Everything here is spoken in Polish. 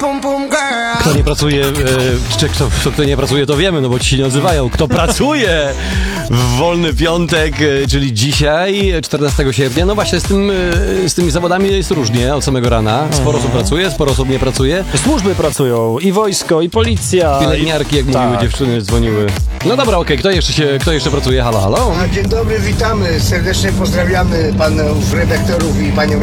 Kto nie pracuje, czy kto nie pracuje, to wiemy, no bo ci się nie odzywają. Kto pracuje w wolny piątek, czyli dzisiaj, 14 sierpnia, no właśnie z tymi zawodami jest różnie od samego rana. Sporo osób pracuje, sporo osób nie pracuje. Służby pracują, i wojsko, i policja. Pielęgniarki, jak mówiły dziewczyny, dzwoniły. No dobra, okej, kto jeszcze pracuje? Halo, halo? Dzień dobry, witamy. Serdecznie pozdrawiamy panów redaktorów i panią